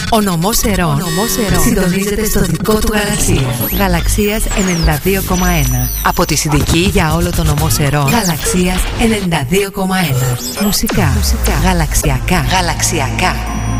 Ο νομός Ερών συντονίζεται στο δικό του Γαλαξίας. Γαλαξίας 92,1. Από τη Συνδική για όλο το νομό Ερών. Γαλαξίας 92,1. Μουσικά. Γαλαξιακά.